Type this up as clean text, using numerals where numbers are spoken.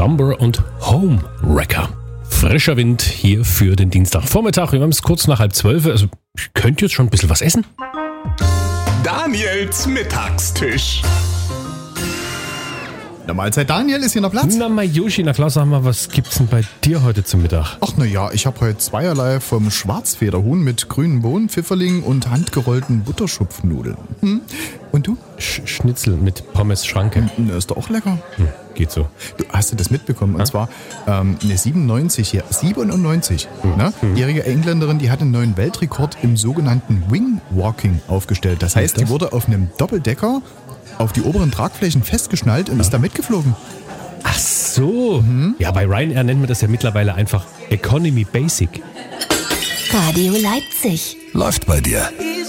Somber und Homewrecker. Frischer Wind hier für den Dienstagvormittag. Wir haben es kurz nach 11:30. Also ich könnte jetzt schon ein bisschen was essen. Daniels Mittagstisch. Na Mahlzeit, Daniel, ist hier noch Platz? Na Majushi, na klar, sag mal, was gibt's denn bei dir heute zum Mittag? Ach na ja, ich habe heute zweierlei vom Schwarzfederhuhn mit grünen Bohnen, Pfifferlingen und handgerollten Butterschupfnudeln. Und du? Schnitzel mit Pommes Schranke. Na, ist doch auch lecker. Geht so. Du, hast du das mitbekommen? Und zwar eine 97 jährige Engländerin, die hat einen neuen Weltrekord im sogenannten Wing-Walking aufgestellt. Das heißt, die wurde auf einem Doppeldecker auf die oberen Tragflächen festgeschnallt und ist da mitgeflogen. Ach so. Ja, bei Ryanair nennt man das ja mittlerweile einfach Economy Basic. Radio Leipzig. Läuft bei dir.